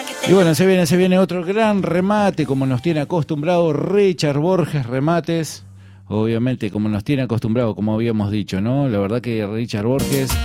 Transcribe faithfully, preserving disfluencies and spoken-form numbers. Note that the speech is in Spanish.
Y bueno, se viene, se viene otro gran remate, como nos tiene acostumbrado Richard Borges Remates. Obviamente, como nos tiene acostumbrado, como habíamos dicho, ¿no? La verdad que Richard Borges